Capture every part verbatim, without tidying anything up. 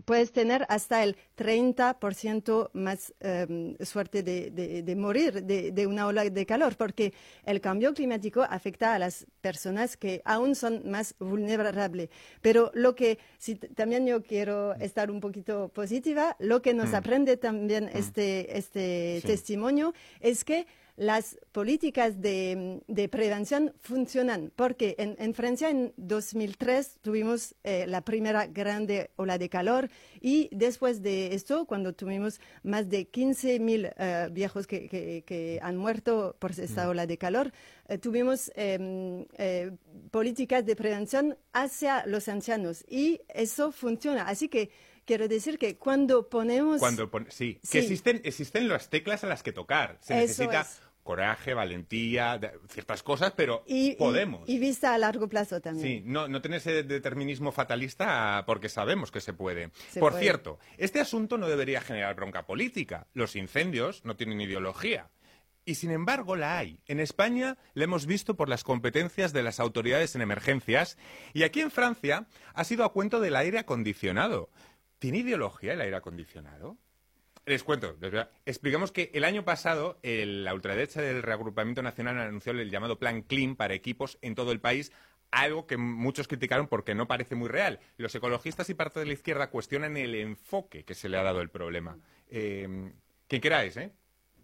puedes tener hasta el treinta por ciento más um, suerte de, de, de morir de, de una ola de calor, porque el cambio climático afecta a las personas que aún son más vulnerables. Pero lo que, si también yo quiero estar un poquito positiva, lo que nos mm. aprende también mm. este, este sí. testimonio es que las políticas de, de prevención funcionan, porque en, en Francia en dos mil tres tuvimos eh, la primera grande ola de calor y después de esto, cuando tuvimos más de quince mil uh, viejos que, que, que han muerto por esta ola de calor, eh, tuvimos eh, eh, políticas de prevención hacia los ancianos y eso funciona. Así que quiero decir que cuando ponemos... Cuando pon... sí, sí, que existen, existen las teclas a las que tocar. Se eso necesita es. coraje, valentía, ciertas cosas, pero y, podemos. Y, y vista a largo plazo también. Sí, no, no tener ese determinismo fatalista porque sabemos que se puede. Se Por puede. cierto, este asunto no debería generar bronca política. Los incendios no tienen ideología. Y sin embargo la hay. En España la hemos visto por las competencias de las autoridades en emergencias y aquí en Francia ha sido a cuento del aire acondicionado. ¿Tiene ideología el aire acondicionado? Les cuento, explicamos que el año pasado el, la ultraderecha del Reagrupamiento Nacional anunció el llamado Plan Clean para equipos en todo el país, algo que muchos criticaron porque no parece muy real. Los ecologistas y parte de la izquierda cuestionan el enfoque que se le ha dado al problema. Eh, quien queráis, ¿eh?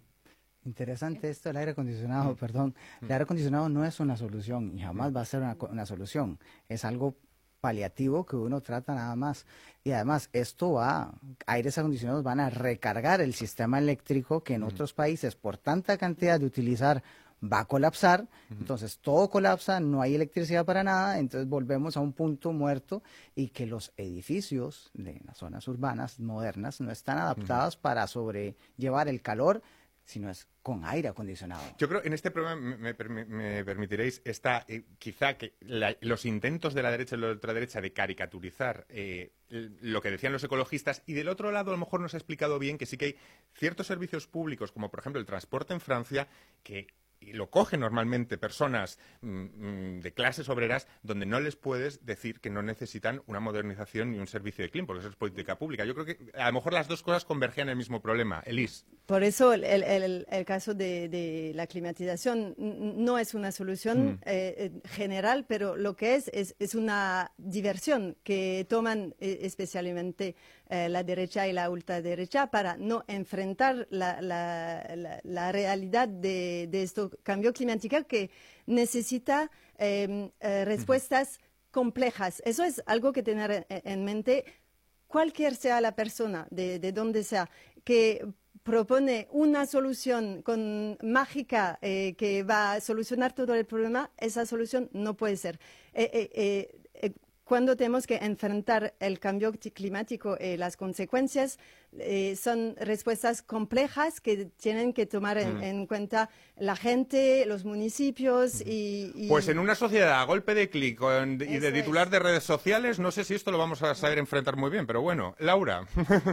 Interesante esto del aire acondicionado, perdón. El aire acondicionado no es una solución y jamás va a ser una, una solución. Es algo paliativo que uno trata nada más. Y además, esto va, aires acondicionados van a recargar el sistema eléctrico que en uh-huh. otros países, por tanta cantidad de utilizar, va a colapsar. Uh-huh. Entonces, todo colapsa, no hay electricidad para nada, entonces volvemos a un punto muerto y que los edificios de las zonas urbanas modernas no están adaptados uh-huh. para sobrellevar el calor, sino es con aire acondicionado. Yo creo, en este programa, me, me, me permitiréis, está eh, quizá que la, los intentos de la derecha y la ultraderecha de caricaturizar eh, lo que decían los ecologistas, y del otro lado a lo mejor nos ha explicado bien que sí que hay ciertos servicios públicos, como por ejemplo el transporte en Francia, que lo cogen normalmente personas mmm, de clases obreras, donde no les puedes decir que no necesitan una modernización ni un servicio de clean, porque eso es política pública. Yo creo que a lo mejor las dos cosas convergen en el mismo problema. Elis. Por eso el, el, el caso de, de la climatización no es una solución mm. eh, general, pero lo que es, es, es una diversión que toman eh, especialmente eh, la derecha y la ultraderecha para no enfrentar la, la, la, la realidad de, de esto cambio climático que necesita eh, eh, respuestas uh-huh. complejas. Eso es algo que tener en, en mente cualquier sea la persona, de, de donde sea, que propone una solución con mágica eh, que va a solucionar todo el problema. Esa solución no puede ser. Eh, eh, eh, Cuando tenemos que enfrentar el cambio climático y eh, las consecuencias, eh, son respuestas complejas que tienen que tomar en, mm. en cuenta la gente, los municipios mm. y, y... Pues en una sociedad a golpe de clic y de titular es. de redes sociales, no sé si esto lo vamos a saber enfrentar muy bien, pero bueno, Laura.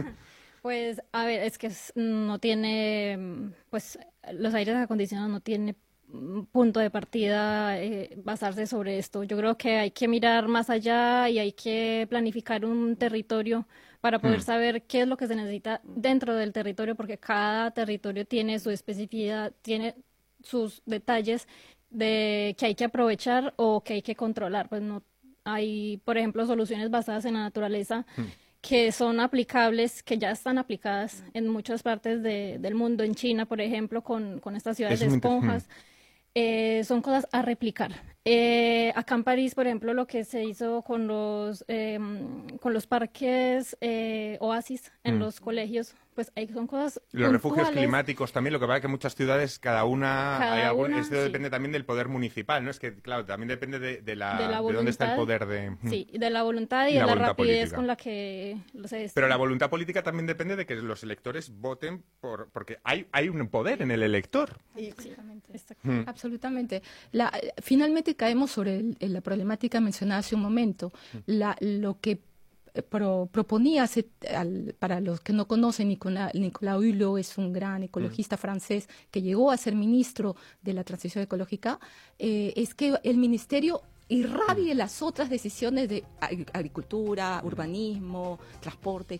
Pues, a ver, es que no tiene, pues, los aires acondicionados no tienen punto de partida eh, basarse sobre esto. Yo creo que hay que mirar más allá y hay que planificar un territorio para poder mm. saber qué es lo que se necesita dentro del territorio, porque cada territorio tiene su especificidad, tiene sus detalles de que hay que aprovechar o que hay que controlar. Pues no hay, por ejemplo, soluciones basadas en la naturaleza mm. que son aplicables, que ya están aplicadas en muchas partes de, del mundo, en China, por ejemplo, con, con estas ciudades es de esponjas. Eh, son cosas a replicar. Eh, acá en París, por ejemplo, lo que se hizo con los eh, con los parques eh, oasis en mm. los colegios, pues ahí son cosas Los puntuales. Refugios climáticos también, lo que pasa es que muchas ciudades, cada una, cada hay algún, una esto sí. depende también del poder municipal, ¿no? Es que, claro, también depende de, de, la, de, la voluntad, de dónde está el poder de... Sí, de la voluntad y, y de la, la rapidez política. Con la que se... Pero la voluntad política también depende de que los electores voten, por porque hay, hay un poder en el elector. Exactamente. Hmm. Absolutamente. La, finalmente caemos sobre el, la problemática mencionada hace un momento. La, lo que Pro, proponía, al, para los que no conocen, Nicolas, Nicolas Hulot es un gran ecologista mm. francés que llegó a ser ministro de la transición ecológica, eh, es que el ministerio irradie las otras decisiones de agricultura, urbanismo, transporte,